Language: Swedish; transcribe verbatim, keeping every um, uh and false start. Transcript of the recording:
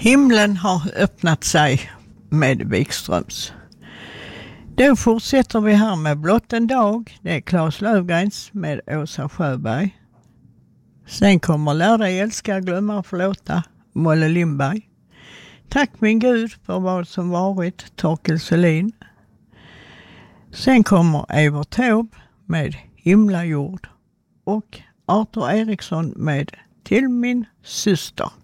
Himlen har öppnat sig med Wikströms. Då fortsätter vi här med Blott en dag. Det är Claes Löfgrens med Åsa Sjöberg. Sen kommer Lär dig älska, glömma och förlåta, Molle Lindberg. Tack min Gud för vad som varit, Torkel Selin. Sen kommer Evert Taube med Himla jord och Arthur Eriksson med Till min syster.